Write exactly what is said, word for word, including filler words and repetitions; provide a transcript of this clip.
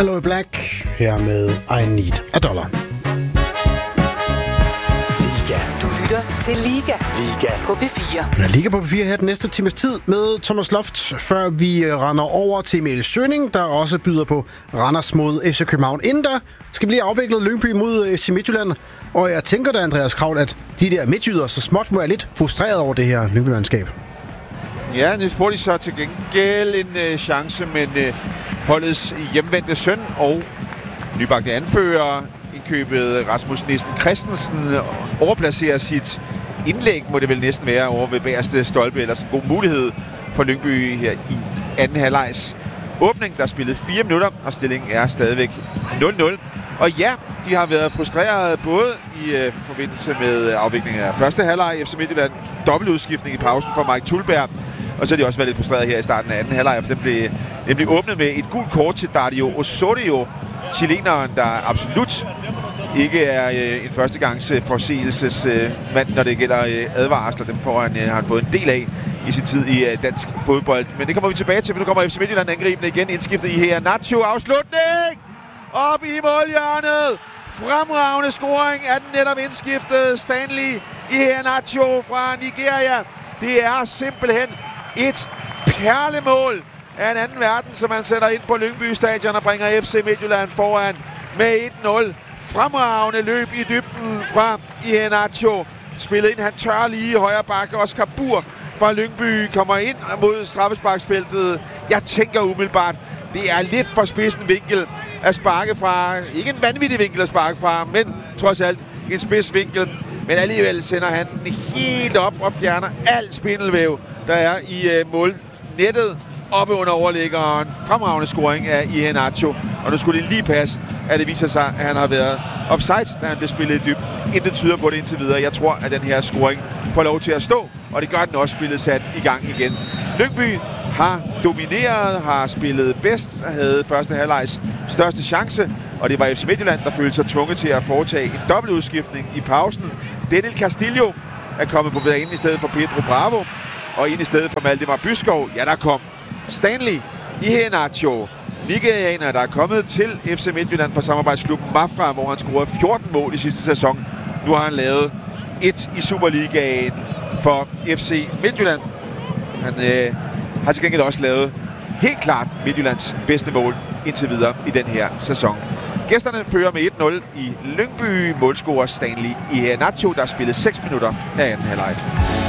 Aloe Black her med I Need a Dollar. Liga. Du lytter til Liga. Liga. På P fire. Ja, Liga på P fire her den næste times tid med Thomas Loft, før vi render over til Emil Schøning, der også byder på Randers mod F C København. Inden der skal vi lige afvikle Lyngby mod F C Midtjylland. Og jeg tænker da, Andreas Kraut, at de der midtjyder så småt må være lidt frustreret over det her Lyngby-mandskab. Ja, nu får de så til gengæld en øh, chance, men øh, holdets hjemvendte søn og nybagte anfører, indkøbet Rasmus Nissen Christensen, overplacerer sit indlæg, må det vel næsten være, over ved bagerste stolpe. Ellers en god mulighed for Lyngby her i anden halvlejs åbning. Der er spillet fire minutter, og stillingen er stadigvæk nul nul. Og ja, de har været frustrerede både i øh, forbindelse med afviklingen af første halvleg i F C Midtjylland, dobbeltudskiftning i pausen for Mike Tulberg, og så har de også været lidt frustrerede her i starten af anden halvleg, for den blev nemlig åbnet med et gult kort til Dario Osorio, chileneren, der absolut ikke er øh, en førstegangs forseelsesmand, øh, når det gælder øh, advarsler. Dem får han, øh, har han fået en del af i sin tid i øh, dansk fodbold. Men det kommer vi tilbage til, for nu kommer F C Midtjylland angribende igen, indskiftet i her. Nacho afslutning! Op i målhjørnet! Fremragende scoring af den netop indskiftede Stanley i her Nacho fra Nigeria. Det er simpelthen et perlemål af en anden verden, som man sætter ind på Lyngby Stadion og bringer F C Midtjylland foran med et nul. Fremragende løb i dybden fra Iheanacho. Spillet ind, han tør lige højre bakke. Oscar Bur fra Lyngby kommer ind mod straffesparksfeltet. Jeg tænker umiddelbart, det er lidt for spidsen vinkel at sparke fra. Ikke en vanvittig vinkel at sparke fra, men trods alt en spids vinkel. Men alligevel sender han den helt op og fjerner alt spindelvæv, der er i uh, målnettet oppe under overliggeren. Fremragende scoring af Iheanacho. Og nu skulle det lige passe, at det viser sig, at han har været offside, da han blev spillet i dybden. Intet tyder på det indtil videre. Jeg tror, at den her scoring får lov til at stå, og det gør den også, spillet sat i gang igen. Lyngby har domineret, har spillet bedst og havde første halvlejs største chance, og det var F C Midtjylland, der følte sig tvunget til at foretage en dobbeltudskiftning i pausen. Daniel Castillo er kommet på banen i stedet for Pedro Bravo, og ind i stedet for Valdemar Byskov. Ja, der kom Stanley Iheanacho, nigerianer, der er kommet til F C Midtjylland fra samarbejdsklubben Mafra, hvor han scorede fjorten mål i sidste sæson. Nu har han lavet et i Superligaen for F C Midtjylland. Han øh, har til gengæld også lavet helt klart Midtjyllands bedste mål indtil videre i den her sæson. Gæsterne fører med et nul i Lyngby. Målscorer Stanley Iheanacho, der har spillet seks minutter af anden halvleg.